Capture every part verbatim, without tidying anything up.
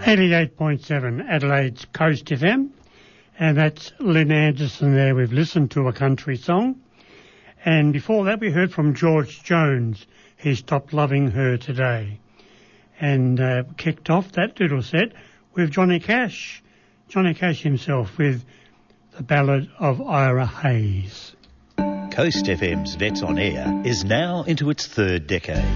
eighty-eight point seven Adelaide's Coast F M, and that's Lynn Anderson there. We've listened to a country song, and before that we heard from George Jones, He Stopped Loving Her Today, and uh, kicked off that little set with Johnny Cash, Johnny Cash himself with the ballad of Ira Hayes. Coast F M's Vets on Air is now into its third decade.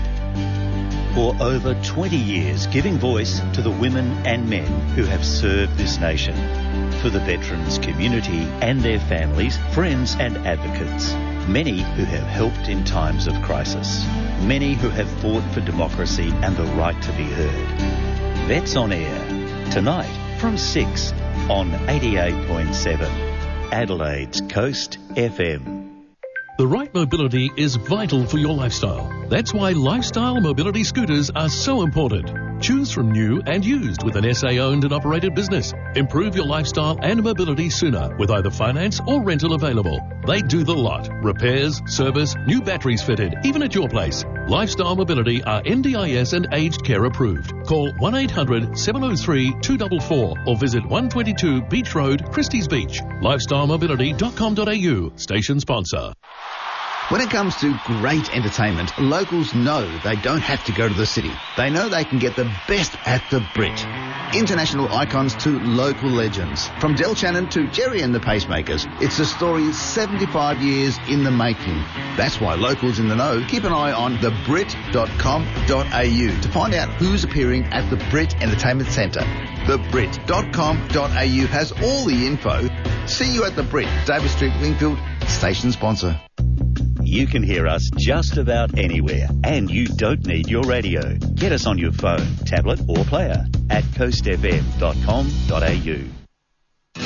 For over twenty years, giving voice to the women and men who have served this nation, for the veterans community and their families, friends and advocates, many who have helped in times of crisis, many who have fought for democracy and the right to be heard. Vets on Air, tonight from six on eighty-eight point seven, Adelaide's Coast F M. The right mobility is vital for your lifestyle. That's why lifestyle mobility scooters are so important. Choose from new and used with an S A-owned and operated business. Improve your lifestyle and mobility sooner with either finance or rental available. They do the lot. Repairs, service, new batteries fitted, even at your place. Lifestyle Mobility are N D I S and aged care approved. Call one eight hundred seven oh three two four four or visit one twenty-two Beach Road, Christie's Beach. lifestyle mobility dot com dot a u, station sponsor. When it comes to great entertainment, locals know they don't have to go to the city. They know they can get the best at the Brit. International icons to local legends. From Del Shannon to Jerry and the Pacemakers, it's a story seventy-five years in the making. That's why locals in the know keep an eye on the brit dot com dot a u to find out who's appearing at the Brit Entertainment Centre. the brit dot com dot a u has all the info. See you at the Brit, David Street, Wingfield, station sponsor. You can hear us just about anywhere, and you don't need your radio. Get us on your phone, tablet or player at coast f m dot com dot a u.